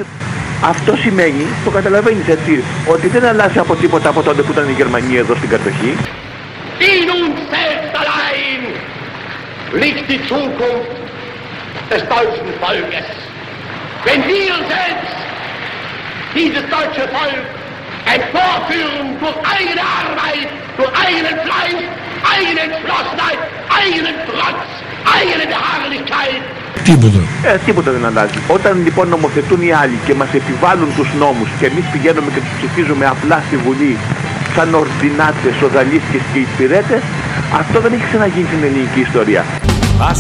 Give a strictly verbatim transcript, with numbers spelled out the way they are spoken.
Κοιτάξτε, αυτό σημαίνει, το καταλαβαίνεις έτσι, ότι δεν αλλάζει από τίποτα από τότε που ήταν η Γερμανία εδώ στην κατοχή. In uns selbst allein liegt die Zukunft des deutschen Volkes. Wenn wir selbst dieses deutsche Volk emporführen durch eigene Arbeit, durch eigenen Fleiß, eigene Entschlossenheit, eigenen Trotz, eigene Beharrlichkeit. Τίποτα. Ε, τίποτα δεν αλλάζει. Όταν λοιπόν νομοθετούν οι άλλοι και μας επιβάλλουν τους νόμους και εμείς πηγαίνουμε και τους ψηφίζουμε απλά στη Βουλή σαν ορδινάτες, οδαλίσκες και υπηρέτες, αυτό δεν έχει ξαναγίνει στην ελληνική ιστορία.